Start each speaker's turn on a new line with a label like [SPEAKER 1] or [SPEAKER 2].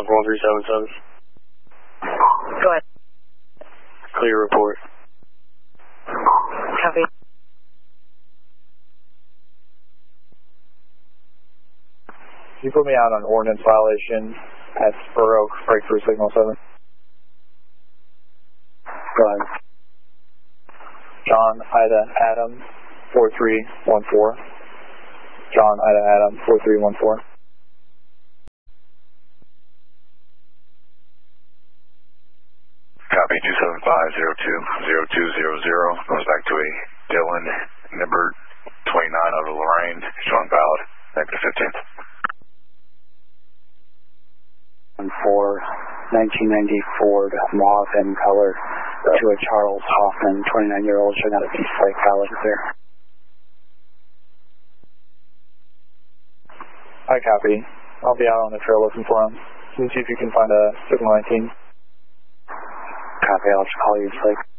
[SPEAKER 1] 1377.
[SPEAKER 2] Go ahead.
[SPEAKER 1] Clear report.
[SPEAKER 2] Copy.
[SPEAKER 3] You put me out on ordinance violation at Spur Oak, breakthrough signal 7.
[SPEAKER 1] Go ahead.
[SPEAKER 3] John Ida Adam 4314. John Ida Adam 4314.
[SPEAKER 4] Copy 275-02-0200. Goes back to a Dylan Nibbert 29 out of Lorraine. Showing valid. Negative 15th.
[SPEAKER 1] 1990 Ford mauve in color to a Charles Hoffman, 29-year-old, showing out a East Lake valid clear.
[SPEAKER 3] I copy. I'll be out on the trail looking for him. Can you see if you can find a signal 19?
[SPEAKER 1] Copy, I'll just call you East Lake.